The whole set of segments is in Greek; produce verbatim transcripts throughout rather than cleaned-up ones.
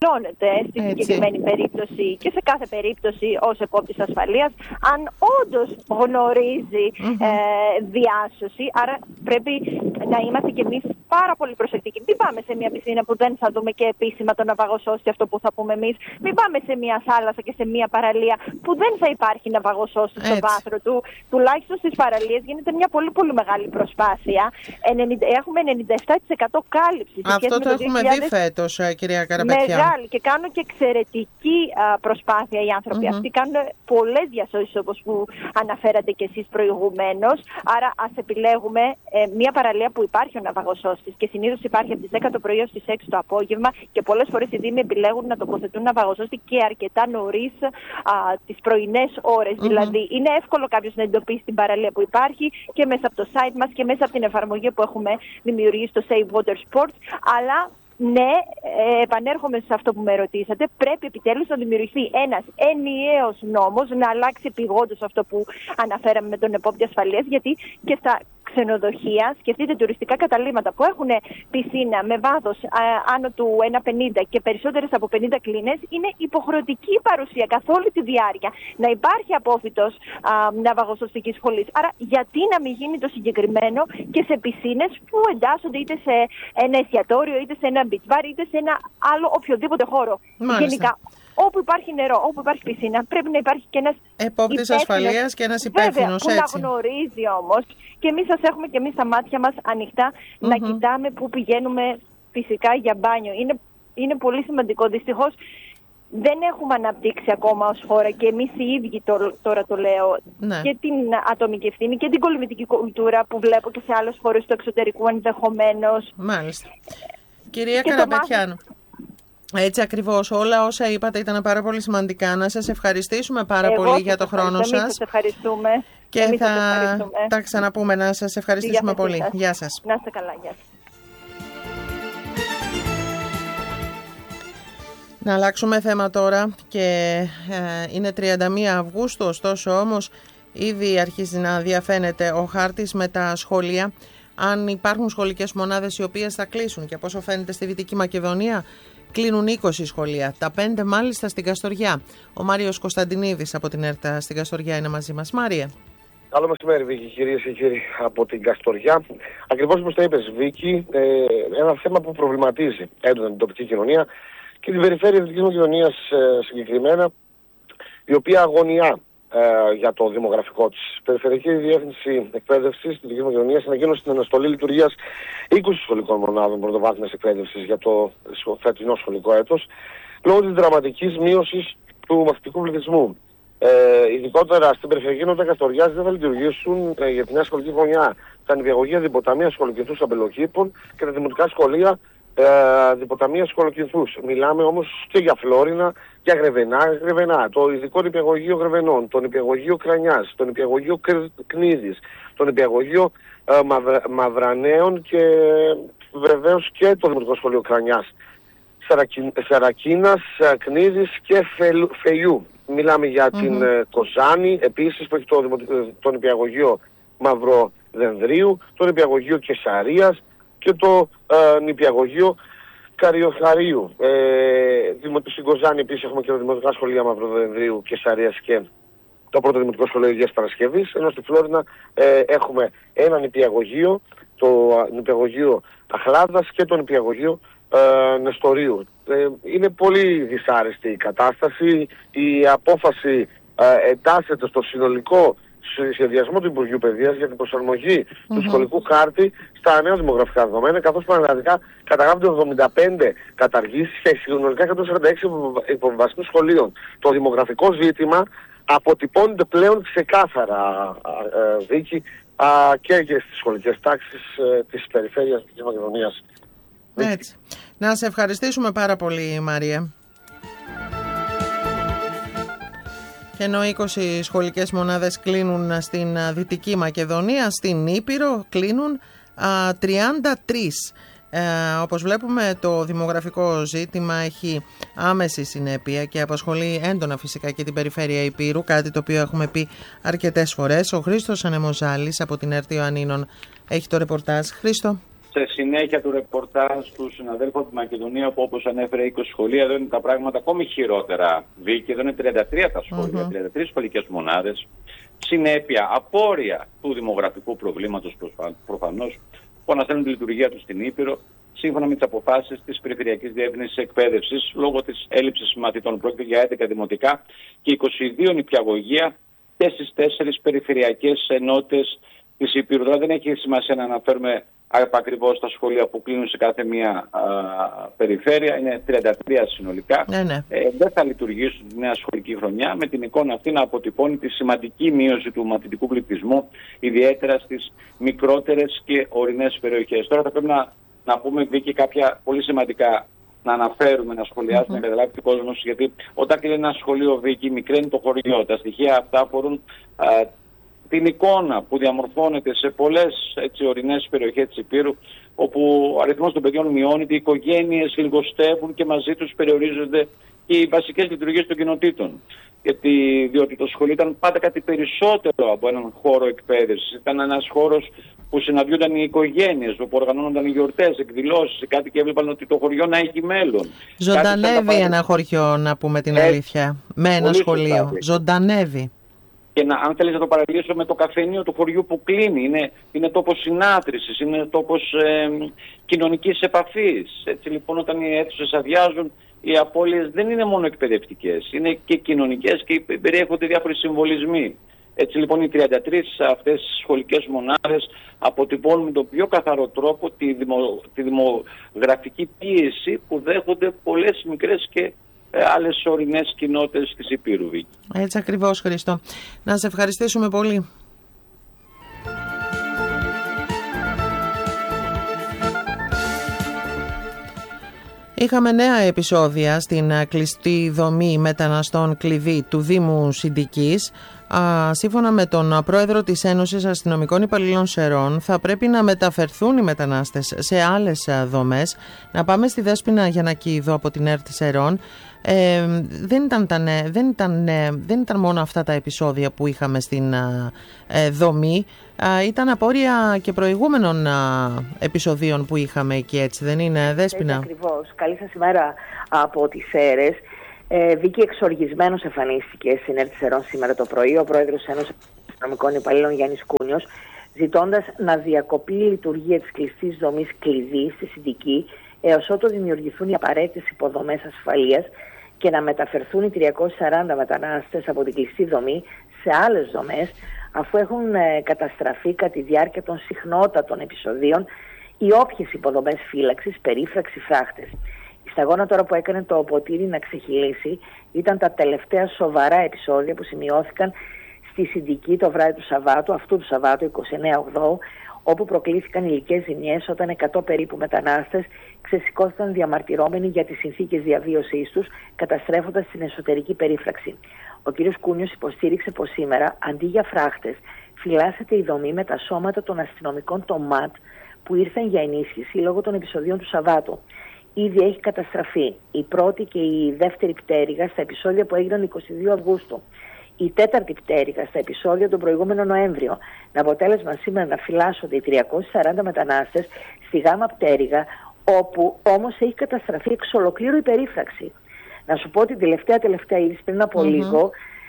στη συγκεκριμένη περίπτωση και σε κάθε περίπτωση ως επόπτης ασφαλείας, αν όντως γνωρίζει mm-hmm. ε, διάσωση. Άρα πρέπει να είμαστε κι εμείς πάρα πολύ προσεκτικοί. Μην πάμε σε μια πισίνα που δεν θα δούμε και επίσημα το ναυαγοσώστη, αυτό που θα πούμε εμείς. Μην πάμε σε μια θάλασσα και σε μια παραλία που δεν θα υπάρχει ναυαγοσώστη στο βάθρο του. Τουλάχιστον στις παραλίες γίνεται μια πολύ πολύ μεγάλη προσπάθεια. Έχουμε ενενήντα επτά τοις εκατό κάλυψη. Αυτό το έχουμε δύο χιλιάδες... δει φέτος, κυρία Καραπετιά. Μεγάλη, και κάνουν και εξαιρετική α, προσπάθεια οι άνθρωποι mm-hmm. αυτοί. Κάνουν πολλές διασώσεις, όπως που αναφέρατε και εσείς προηγουμένως. Άρα ας επιλέγουμε ε, μια παραλία που υπάρχει ο ναυαγοσώστης, και συνήθως υπάρχει από τις δέκα το πρωί ως τις έξι το απόγευμα, και πολλές φορές οι δήμοι επιλέγουν να τοποθετούν ναυαγοσώστη και αρκετά νωρίς τις πρωινές ώρες. Mm-hmm. Δηλαδή είναι εύκολο κάποιος να εντοπίσει την παραλία που υπάρχει και μέσα από το site μας και μέσα από την εφαρμογή που έχουμε δημιουργήσει στο Save Water Sports, αλλά ναι, ε, επανέρχομαι σε αυτό που με ρωτήσατε. Πρέπει επιτέλους να δημιουργηθεί ένας ενιαίος νόμος, να αλλάξει επειγόντως αυτό που αναφέραμε με τον επόπτη ασφαλείας, γιατί και στα ξενοδοχεία, σκεφτείτε τουριστικά καταλύματα που έχουν πισίνα με βάθος α, άνω του ένα πενήντα και περισσότερες από πενήντα κλίνες, είναι υποχρεωτική παρουσία καθ' όλη τη διάρκεια. Να υπάρχει απόφυτος ναυαγοσωστικής σχολής. Άρα γιατί να μην γίνει το συγκεκριμένο και σε πισίνες που εντάσσονται είτε σε ένα εστιατόριο, είτε σε ένα beach bar, είτε σε ένα άλλο οποιοδήποτε χώρο. Μάλιστα. Γενικά, όπου υπάρχει νερό, όπου υπάρχει πισίνα, πρέπει να υπάρχει και ένας επόπτης ασφαλείας και ένας υπεύθυνος, βέβαια, που να γνωρίζει όμως, και εμείς σας έχουμε και εμείς τα μάτια μας ανοιχτά mm-hmm. να κοιτάμε πού πηγαίνουμε φυσικά για μπάνιο. Είναι, είναι πολύ σημαντικό. Δυστυχώς δεν έχουμε αναπτύξει ακόμα ως χώρα, και εμείς οι ίδιοι το, τώρα το λέω, ναι. και την ατομική ευθύνη και την κολυμβητική κουλτούρα που βλέπω και σε άλλες χώρες του εξωτερικού ενδεχομένως. Μάλιστα. Κυρία Καραπετιάνου, έτσι ακριβώς, όλα όσα είπατε ήταν πάρα πολύ σημαντικά. Να σας ευχαριστήσουμε πάρα Εγώ πολύ για το χρόνο σας. Εμείς σας ευχαριστούμε. Και εμείς θα ευχαριστούμε. τα ξαναπούμε. Να σας ευχαριστήσουμε πολύ. Σας. Γεια σας. Να είστε καλά. Γεια σας. Να αλλάξουμε θέμα τώρα, και ε, είναι τριάντα μία Αυγούστου, ωστόσο όμως ήδη αρχίζει να διαφαίνεται ο χάρτης με τα σχολεία. Αν υπάρχουν σχολικές μονάδες οι οποίες θα κλείσουν, και από όσο φαίνεται στη Δυτική Μακεδονία κλείνουν είκοσι σχολεία, τα πέντε μάλιστα στην Καστοριά. Ο Μάριος Κωνσταντινίδης από την ΕΡΤΑ στην Καστοριά είναι μαζί μας. Μάρια. Καλό μεσημέρι, Βίκη, κυρίες και κύριοι από την Καστοριά. Ακριβώς όπως τα είπες, Βίκη, ε, ένα θέμα που προβληματίζει έντονα την τοπική κοινωνία και την περιφέρεια της Δυτικής Μακεδονίας ε, συγκεκριμένα, η οποία αγωνιά ε, για το δημογραφικό της. Η Περιφερειακή Διεύθυνση Εκπαίδευσης της Δυτικής Μακεδονίας ανακοίνωσε την αναστολή λειτουργίας είκοσι σχολικών μονάδων πρωτοβάθμιας εκπαίδευσης για το φετινό σχολικό έτος, λόγω της δραματικής μείωσης του μαθητικού πληθυσμού. Ε, ειδικότερα στην Περιφερειακή Νότια Καστοριάς δεν θα λειτουργήσουν ε, για την νέα σχολική χρονιά τα νηπιαγωγεία διποταμείας σχολοκυνθούς αμπελοκήπων και τα δημοτικά σχολεία ε, διποταμείας σχολοκυνθούς. Μιλάμε όμως και για Φλόρινα, για Γρεβενά, Γρεβενά, το ειδικό νηπιαγωγείο Γρεβενών, το νηπιαγωγείο Κρανιάς, το νηπιαγωγείο Κνίδης, το νηπιαγωγείο ε, Μαυρα, Μαυρανέων και βεβαίως και το δημοτικό σχολείο Κρανιάς, Σαρακίνας, Κνίδης και Φεϊού. Μιλάμε για mm-hmm. την ε, Κοζάνη, επίσης που έχει το, το νηπιαγωγείο Μαυροδενδρίου, το νηπιαγωγείο Κεσαρίας και το ε, νηπιαγωγείο Καριοχαρίου. Ε, στην Κοζάνη επίσης έχουμε και τα δημοτικά σχολεία Μαυροδενδρίου, Κεσαρίας και το πρώτο δημοτικό σχολείο Αγίας Παρασκευής, ενώ στη Φλόρινα ε, έχουμε ένα νηπιαγωγείο, το νηπιαγωγείο Αχλάδας και το νηπιαγωγείο ε, Νεστορίου. Ε, είναι πολύ δυσάρεστη η κατάσταση. Η απόφαση ε, εντάσσεται στο συνολικό σχεδιασμό του Υπουργείου Παιδείας για την προσαρμογή mm-hmm. του σχολικού χάρτη στα νέα δημογραφικά δεδομένα, καθώς πραγματικά καταγράφονται εβδομήντα πέντε καταργήσεις και συνολικά εκατόν σαράντα έξι υποβιβασμούς σχολείων. Το δημογραφικό ζήτημα αποτυπώνεται πλέον ξεκάθαρα, ε, Βίκη, α, και, και στις σχολικές τάξεις ε, της περιφέρειας της Μακεδονίας. Έτσι. Να σε ευχαριστήσουμε πάρα πολύ, Μαρία. Και ενώ είκοσι σχολικές μονάδες κλείνουν στην Δυτική Μακεδονία, στην Ήπειρο κλείνουν α, τριάντα τρεις. Ε, όπως βλέπουμε, το δημογραφικό ζήτημα έχει άμεση συνέπεια και απασχολεί έντονα φυσικά και την περιφέρεια Ηπείρου, κάτι το οποίο έχουμε πει αρκετές φορές. Ο Χρήστος Ανεμοζάλης από την ΕΡΤ Ιωαννίνων έχει το ρεπορτάζ. Χρήστο. σε συνέχεια του ρεπορτάζ του συναδέλφου από τη Μακεδονία, που όπως ανέφερε είκοσι σχολεία, εδώ είναι τα πράγματα ακόμη χειρότερα. Βίκη, εδώ είναι τριάντα τρία τα σχολεία, mm-hmm. τριάντα τρεις σχολικές μονάδες. Συνέπεια, απόρρια του δημογραφικού προβλήματος προφανώς, που αναστέλνουν τη λειτουργία του στην Ήπειρο, σύμφωνα με τις αποφάσεις της Περιφερειακής Διεύθυνσης Εκπαίδευσης, λόγω της έλλειψης μαθητών. Πρόκειται για έντεκα δημοτικά και είκοσι δύο νηπιαγωγεία και στις τέσσερις περιφερειακές ενότητες της Ήπειρου. Δηλαδή δεν έχει σημασία να αναφέρουμε ακριβώς τα σχολεία που κλείνουν σε κάθε μία α, περιφέρεια. Είναι τριάντα τρία συνολικά. Ναι, ναι. Ε, δεν θα λειτουργήσουν τη νέα σχολική χρονιά, με την εικόνα αυτή να αποτυπώνει τη σημαντική μείωση του μαθητικού πληθυσμού, ιδιαίτερα στις μικρότερες και ορεινές περιοχές. Τώρα θα πρέπει να, να πούμε, Βίκη, κάποια πολύ σημαντικά να αναφέρουμε, να σχολιάσουμε, mm-hmm. να καταλάβει ο κόσμος, γιατί όταν κλείνει ένα σχολείο, Βίκη, μικραίνει το χωριό. Τα στοιχεία αυτά αφορούν α, την εικόνα που διαμορφώνεται σε πολλές έτσι, ορεινές περιοχές της Υπήρου, όπου ο αριθμός των παιδιών μειώνεται, οι οικογένειες λιγοστεύουν και μαζί τους περιορίζονται και οι βασικές λειτουργίες των κοινοτήτων. Γιατί, διότι το σχολείο ήταν πάντα κάτι περισσότερο από έναν χώρο εκπαίδευσης. Ήταν ένας χώρος που συναντιούνταν οι οικογένειες, όπου οργανώνονταν οι γιορτές, εκδηλώσεις, οι κάτοικοι έβλεπαν ότι το χωριό να έχει μέλλον. Ζωντανεύει ένα χωριό, να πούμε την ε, αλήθεια, με ένα σχολείο. Σωστά. Ζωντανεύει. Και να, αν θέλεις να το παραλύσω με το καφενείο του χωριού που κλείνει, είναι, είναι τόπος συνάθρησης, είναι τόπος ε, κοινωνικής επαφής. Έτσι λοιπόν, όταν οι αίθουσες αδειάζουν, οι απώλειες δεν είναι μόνο εκπαιδευτικές, είναι και κοινωνικές και περιέχονται διάφοροι συμβολισμοί. Έτσι λοιπόν, οι τριάντα τρεις αυτές σχολικές μονάδες αποτυπώνουν με τον πιο καθαρό τρόπο τη, δημο, τη δημογραφική πίεση που δέχονται πολλές μικρές και άλλες ορεινές κοινότητες της Υπήρου. Έτσι ακριβώς, Χρήστο. Να σε ευχαριστήσουμε πολύ. Είχαμε νέα επεισόδια στην κλειστή δομή μεταναστών κλειδί του Δήμου Συντικής. Α, σύμφωνα με τον πρόεδρο της Ένωσης Αστυνομικών Υπαλλήλων Σερών, θα πρέπει να μεταφερθούν οι μετανάστες σε άλλες δομές. Να πάμε στη Δέσποινα Γιαννακίδου από την ΕΡΤ Σερών. Ε, δεν, ήταν, τα, δεν, ήταν, δεν ήταν μόνο αυτά τα επεισόδια που είχαμε στην ε, δομή. Ε, ήταν απόρρια και προηγούμενων ε, επεισοδίων που είχαμε εκεί, έτσι δεν είναι, Δέσποινα? Έτσι ακριβώς. Καλή σας ημέρα από τις Σέρες. Ε, Βίκη, εξοργισμένος εμφανίστηκε στην ΕΡΤ Σερών σήμερα το πρωί ο πρόεδρος της Ένωσης Αστυνομικών Υπαλλήλων Γιάννης Κούνιος, ζητώντας να διακοπεί η λειτουργία της κλειστής δομής κλειδί στη Συντική έως ότου δημιουργηθούν οι απαραίτητες υποδομές ασφαλείας και να μεταφερθούν οι τριακόσιοι σαράντα μετανάστες από την κλειστή δομή σε άλλες δομές, αφού έχουν ε, καταστραφεί κατά τη διάρκεια των συχνότατων επεισοδίων οι όποιες υποδομές φύλαξης, περίφραξη, φράχτες. Η σταγόνα τώρα που έκανε το ποτήρι να ξεχυλήσει ήταν τα τελευταία σοβαρά επεισόδια που σημειώθηκαν στη Συντική το βράδυ του Σαββάτου, αυτού του Σαββάτου εικοστή ενάτη Οκτώβρη, όπου προκλήθηκαν υλικές ζημιές όταν εκατό περίπου μετανάστες ξεσηκώθηκαν διαμαρτυρώμενοι για τις συνθήκες διαβίωσής τους, καταστρέφοντας την εσωτερική περίφραξη. Ο κ. Κούνιος υποστήριξε πως σήμερα, αντί για φράχτες, φυλάσσεται η δομή με τα σώματα των αστυνομικών των ΜΑΤ που ήρθαν για ενίσχυση λόγω των επεισοδίων του Σαββάτου. Ήδη έχει καταστραφεί η πρώτη και η δεύτερη πτέρυγα στα επεισόδια που έγιναν εικοστή δεύτερη Αυγούστου. Η τέταρτη πτέρυγα στα επεισόδια τον προηγούμενο Νοέμβριο. Με αποτέλεσμα σήμερα να φυλάσσονται οι τριακόσιοι σαράντα μετανάστες στη γάμα πτέρυγα, όπου όμως έχει καταστραφεί εξ ολοκλήρου η περίφραξη. Να σου πω την τελευταία τελευταία είδηση πριν από mm-hmm. λίγο.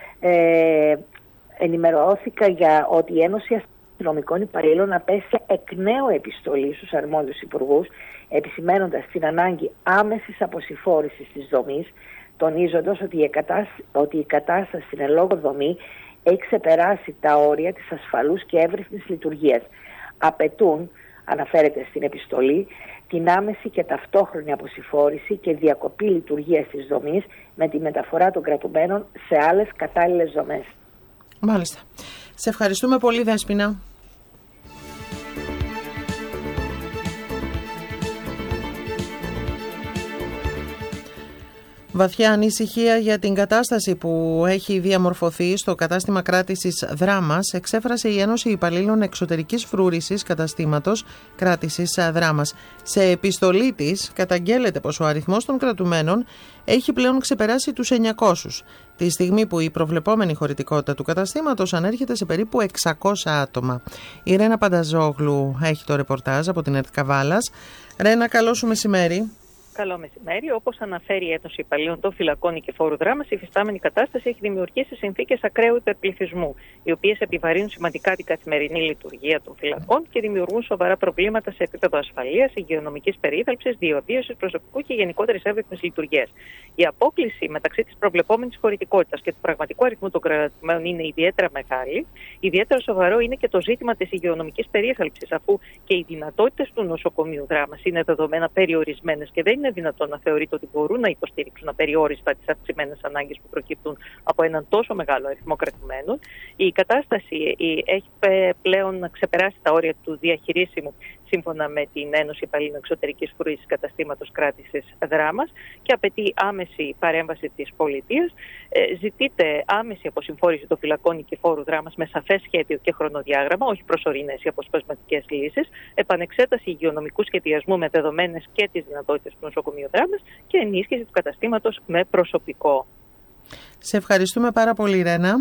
Ε, ενημερώθηκα για ότι η Ένωση Αστυνομικών Υπαλλήλων απέστειλε εκ νέου επιστολή στους αρμόδιους υπουργούς, επισημαίνοντας την ανάγκη άμεσης αποσυμφόρησης της δομής, τονίζοντας ότι η, κατάσταση, ότι η κατάσταση στην ελόγω δομή έχει ξεπεράσει τα όρια της ασφαλούς και εύρυθμης λειτουργίας. Απαιτούν, αναφέρεται στην επιστολή, την άμεση και ταυτόχρονη αποσυμφόρηση και διακοπή λειτουργίας της δομής με τη μεταφορά των κρατουμένων σε άλλες κατάλληλες δομές. Μάλιστα. Σε ευχαριστούμε πολύ, Δέσποινα. Βαθιά ανησυχία για την κατάσταση που έχει διαμορφωθεί στο κατάστημα κράτησης Δράμας εξέφρασε η Ένωση Υπαλλήλων Εξωτερικής Φρούρησης Καταστήματος Κράτησης Δράμας. Σε επιστολή της καταγγέλλεται πως ο αριθμός των κρατουμένων έχει πλέον ξεπεράσει τους εννιακόσιους, τη στιγμή που η προβλεπόμενη χωρητικότητα του καταστήματος ανέρχεται σε περίπου εξακόσια άτομα. Η Ρένα Πανταζόγλου έχει το ρεπορτάζ από την ΕΡΤ Καβάλας. Ρένα, καλό σου μεσημέρι. Καλό μεσημέρι. Όπως αναφέρει η Ένωση Υπαλλήλων των Φυλακών Νικηφόρου Δράμας, η υφιστάμενη κατάσταση έχει δημιουργήσει συνθήκες ακραίου υπερπληθυσμού, οι οποίες επιβαρύνουν σημαντικά την καθημερινή λειτουργία των φυλακών και δημιουργούν σοβαρά προβλήματα σε επίπεδο ασφαλείας, υγειονομικής περίθαλψης, διαβίωσης προσωπικού και γενικότερης εύρυθμης λειτουργίας. Η απόκλιση μεταξύ της προβλεπόμενης χωρητικότητας και του πραγματικού αριθμού των κρατουμένων είναι ιδιαίτερα μεγάλη. Ιδιαίτερα σοβαρό είναι και το ζήτημα της υγειονομικής περίθαλψης, αφού και οι δυνατότητες του νοσοκομείου Δράμας είναι δεδομένα περιορισμένες και δεν είναι δυνατόν να θεωρείται ότι μπορούν να υποστηρίξουν απεριόριστα τις αυξημένες ανάγκες που προκύπτουν από έναν τόσο μεγάλο αριθμό κρατουμένων. Η κατάσταση έχει πλέον ξεπεράσει τα όρια του διαχειρίσιμου, σύμφωνα με την Ένωση Υπαλλήλων Εξωτερικής Φρούρησης Καταστήματος Κράτησης Δράμας, και απαιτεί άμεση παρέμβαση της πολιτείας. Ε, ζητείται άμεση αποσυμφόρηση των φυλακών Νικηφόρου Δράμας με σαφές σχέδιο και χρονοδιάγραμμα, όχι προσωρινές ή αποσπασματικές λύσεις, επανεξέταση υγειονομικού σχεδιασμού με δεδομένες και τις δυνατότητες του νοσοκομείου Δράμας και ενίσχυση του καταστήματος με προσωπικό. Σε ευχαριστούμε πάρα πολύ, Ρένα.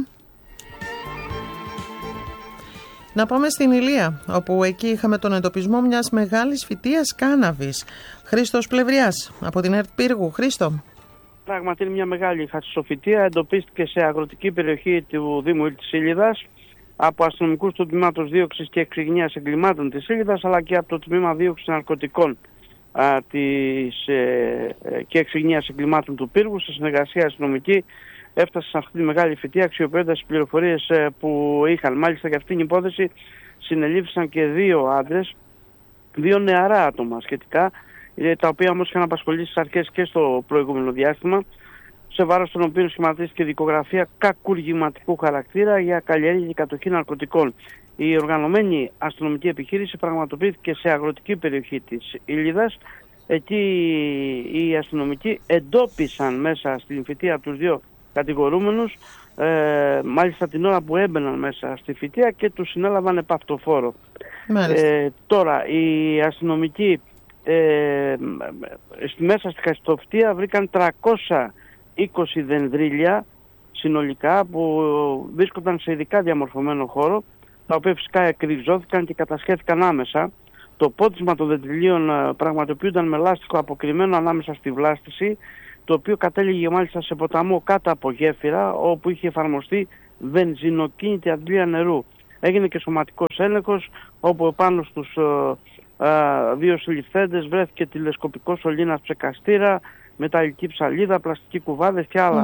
Να πάμε στην Ηλία, όπου εκεί είχαμε τον εντοπισμό μιας μεγάλης φυτείας κάναβης. Χρήστος Πλευριάς, από την ΕΡΤ Πύργου. Χρήστο. Πράγματι είναι μια μεγάλη χασισοφυτεία, εντοπίστηκε σε αγροτική περιοχή του Δήμου της Ήλιδας από αστυνομικούς του Τμήματος Δίωξης και Εξυγνίας Εγκλημάτων της Ήλιδας, αλλά και από το Τμήμα Δίωξης Ναρκωτικών α, της, ε, και Εξυγνίας Εγκλημάτων του Πύργου. Σε συνεργασία αστυνομική έφτασε σε αυτή τη μεγάλη φυτεία αξιοποιώντας τις πληροφορίες ε, που είχαν. Μάλιστα για αυτήν την υπόθεση συνελήφθησαν και δύο άντρες, δύο νεαρά άτομα σχετικά, τα οποία όμως είχαν απασχολήσει στις αρχές και στο προηγούμενο διάστημα, σε βάρος των οποίων σχηματίστηκε δικογραφία κακουργηματικού χαρακτήρα για καλλιέργεια και κατοχή ναρκωτικών. Η οργανωμένη αστυνομική επιχείρηση πραγματοποιήθηκε σε αγροτική περιοχή της Ήλιδας. Εκεί οι αστυνομικοί εντόπισαν μέσα στην φυτεία τους δύο κατηγορούμενους, ε, μάλιστα την ώρα που έμπαιναν μέσα στη φυτεία, και τους συνέλαβαν επαυτοφόρο. Ε, τώρα οι αστυνομικοί ε, μέσα στη χασιτοφυτεία βρήκαν τριακόσια είκοσι δενδρίλια συνολικά που βρίσκονταν σε ειδικά διαμορφωμένο χώρο, τα οποία φυσικά εκρυζώθηκαν και κατασχέθηκαν άμεσα. Το πότισμα των δεντριλίων πραγματοποιούνταν με λάστιχο αποκρυμμένο ανάμεσα στη βλάστηση, το οποίο κατέληγε μάλιστα σε ποταμό κάτω από γέφυρα, όπου είχε εφαρμοστεί βενζινοκίνητη αντλία νερού. Έγινε και σωματικός έλεγχος, όπου επάνω στους ε, ε, δύο συλληφθέντες βρέθηκε τηλεσκοπικό σωλήνας ψεκαστήρα, μεταλλική ψαλίδα, πλαστική κουβάδες και άλλα.